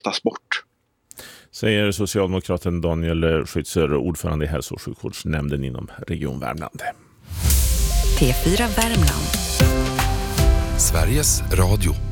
tas bort. Säger socialdemokraten Daniel Schützer, ordförande i hälso- och sjukvårdsnämnden inom Region Värmland. P4 Värmland. Sveriges Radio.